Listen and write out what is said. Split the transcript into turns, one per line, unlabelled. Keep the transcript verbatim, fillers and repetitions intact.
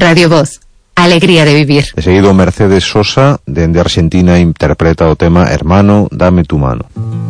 Radio Voz, alegría de vivir.
He seguido Mercedes Sosa, dende Argentina, interpreta o tema Hermano, dame tu mano.